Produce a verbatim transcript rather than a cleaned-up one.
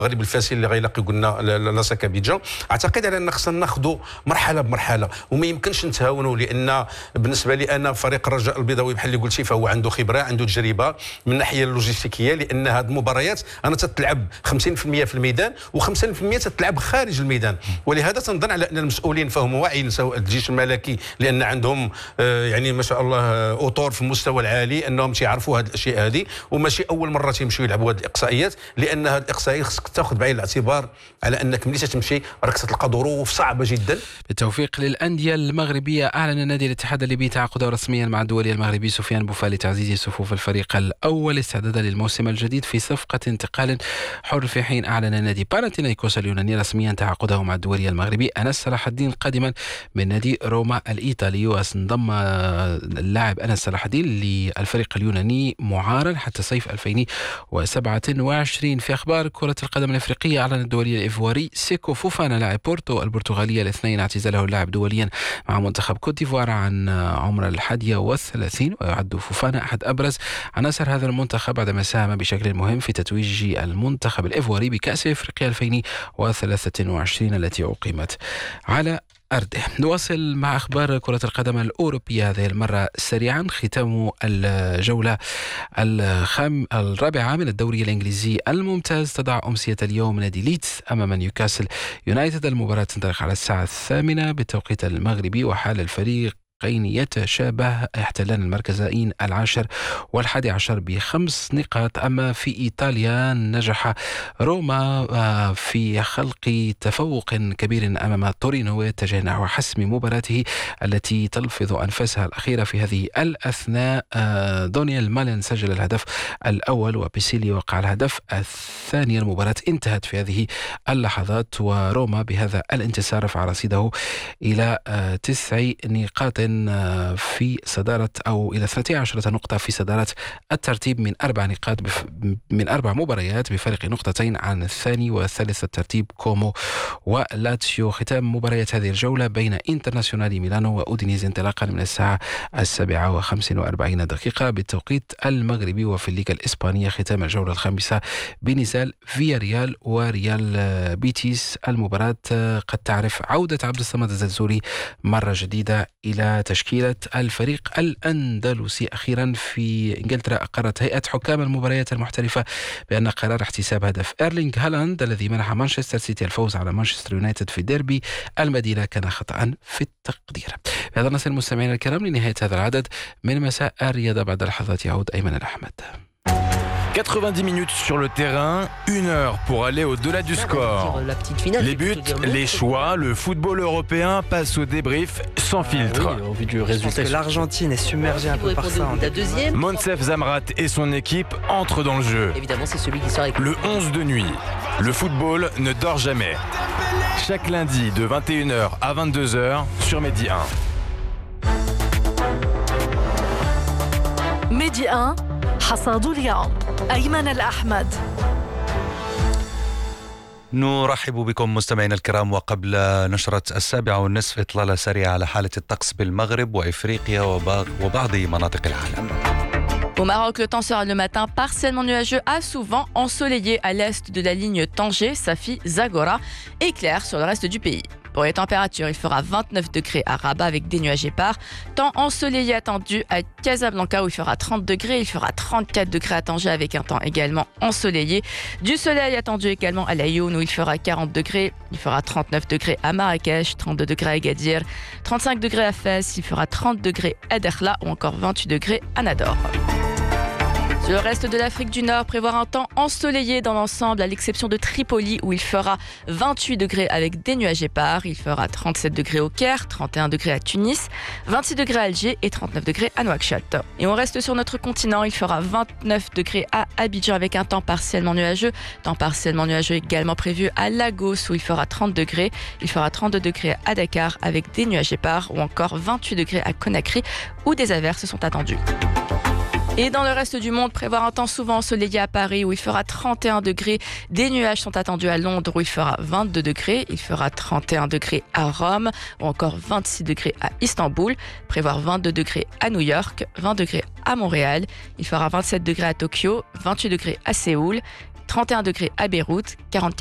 المغرب الفاسي اللي غيلاقي قلنا لاصاك ابيجان. اعتقد على ان خصنا ناخذوا مرحله بمرحله وما يمكنش نتهاونوا، لان بالنسبه لي انا فريق الرجاء البيضاوي بحال اللي قلتي فهو عنده خبره عنده تجربه من الناحيه اللوجستيكيه، لان هذه المباريات انا تتلعب خمسين بالمئة في الميدان و50% تتلعب خارج الميدان، ولهذا تنظن على ان المسؤولين فهم واعيين سواء الجيش الملكي لان عندهم آه يعني ما شاء الله اطور في المستوى العالي انهم تيعرفوا هذه الاشياء هذه، وماشي اول مره تيمشيو يلعبوا هذه الاقصائيات، لان هذه الاقصائيات خصك تاخذ بعين الاعتبار على انك ملي تمشي راك تلقى ظروف صعبه جدا. بالتوفيق للانديه المغربيه. اعلن نادي الاتحاد الليبي تعاقده رسميا مع الدولي المغربي سفيان بوفال لتعزيز صفوف الفريق الاول استعدادا للموسم الجديد في صفقه انتقال حر، في حين اعلن نادي باناثينايكوس اليوناني رسميا تعاقده مع الدولي المغربي انس صلاح الدين قادما من نادي روما الايطالي. وانضم اللاعب انس صلاح الدين للفريق اليوناني معارا حتى صيف ألفين وسبعة وعشرين. في اخبار كره القدم الافريقيه، اعلن الدولي الايفواري سيكو فوفانا لاعب بورتو البرتغاليه الاثنين اعتزاله اللاعب دوليا مع منتخب كوت ديفوار عن عمر الحادية والثلاثين، ويعد فوفانا احد ابرز عناصر هذا المنتخب بعدما ساهم بشكل مهم في تتويج المنتخب الايفواري بكأس افريقيا ألفين وثلاثة وعشرين التي اقيمت على أرضه. نواصل مع أخبار كرة القدم الأوروبية هذه المرة سريعا. ختام الجولة الخام الرابعة من الدوري الإنجليزي الممتاز تضع أمسية اليوم نادي ليدز أمام نيوكاسل يونايتد. المباراة تنطلق على الساعة الثامنة بالتوقيت المغربي، وحال الفريق يتشابه احتلان المركزين العاشر والحادي عشر بخمس نقاط. أما في إيطاليا نجح روما في خلق تفوق كبير أمام تورينو ويتجه نحو حسم مباراته التي تلفظ أنفاسها الأخيرة في هذه الأثناء. دونيال مالين سجل الهدف الأول وبيسيلي وقع الهدف الثاني. المباراة انتهت في هذه اللحظات وروما بهذا الانتصار رفع رصيده إلى تسع نقاط في صدارة أو إلى اثنتي عشرة نقطة في صدارة الترتيب من أربع نقاط بف... من أربع مباريات بفارق نقطتين عن الثاني والثالث الترتيب كومو ولاتسيو. ختام مباريات هذه الجولة بين انترناسيونالي ميلانو وأودينيز انطلاقا من الساعة السابعة وخمس وأربعين دقيقة بالتوقيت المغربي. وفي الليغا الإسبانية ختام الجولة الخامسة بنزال فياريال وريال بيتيس. المباراة قد تعرف عودة عبد الصمد الزلزولي مرة جديدة إلى تشكيلة الفريق الأندلسي. أخيرا في إنجلترا أقرت هيئة حكام المباريات المحترفة بأن قرار احتساب هدف إيرلينغ هالاند الذي منح مانشستر سيتي الفوز على مانشستر يونايتد في ديربي المدينة كان خطأ في التقدير. بهذا نصل المستمعين الكرام لنهاية هذا العدد من مساء الرياضة. بعد لحظات يعود أيمن الأحمد. quatre-vingt-dix minutes sur le terrain, une heure pour aller au-delà du score. Les buts, les choix, le football européen passe au débrief sans filtre. Ah oui, au vu du résultat, je pense que l'Argentine est submergée un peu par ça. La deuxième. Monsef Zamrat et son équipe entrent dans le jeu. Évidemment, c'est celui qui sort avec le onze de nuit. Le football ne dort jamais. Chaque lundi de vingt et une heures à vingt-deux heures sur Medi un. ميدي واحد حصاد اليوم أيمن الأحمد. نرحب بكم مستمعينا الكرام، وقبل نشرة السابعة والنصف إطلالة سريعة على حالة الطقس بالمغرب وإفريقيا وبعض مناطق العالم. Au Maroc, le temps sera le matin partiellement nuageux à souvent ensoleillé à l'est de la ligne Tanger, Safi, Zagora et clair sur le reste du pays. Pour les températures, il fera vingt-neuf degrés à Rabat avec des nuages épars. Temps ensoleillé attendu à Casablanca où il fera trente degrés. Il fera trente-quatre degrés à Tanger avec un temps également ensoleillé. Du soleil attendu également à Laayoune où il fera quarante degrés. Il fera trente-neuf degrés à Marrakech, trente-deux degrés à Agadir, trente-cinq degrés à Fès. Il fera trente degrés à Dakhla ou encore vingt-huit degrés à Nador. Sur le reste de l'Afrique du Nord, prévoir un temps ensoleillé dans l'ensemble, à l'exception de Tripoli où il fera vingt-huit degrés avec des nuages épars. Il fera trente-sept degrés au Caire, trente et un degrés à Tunis, vingt-six degrés à Alger et trente-neuf degrés à Nouakchott. Et on reste sur notre continent, il fera vingt-neuf degrés à Abidjan avec un temps partiellement nuageux. Temps partiellement nuageux également prévu à Lagos où il fera trente degrés. Il fera trente-deux degrés à Dakar avec des nuages épars ou encore vingt-huit degrés à Conakry où des averses sont attendues. Et dans le reste du monde, prévoir un temps souvent ensoleillé à Paris où il fera trente et un degrés. Des nuages sont attendus à Londres où il fera vingt-deux degrés. Il fera trente et un degrés à Rome ou encore vingt-six degrés à Istanbul. Prévoir vingt-deux degrés à New York, vingt degrés à Montréal. Il fera vingt-sept degrés à Tokyo, vingt-huit degrés à Séoul, trente et un degrés à Beyrouth, quarante-quatre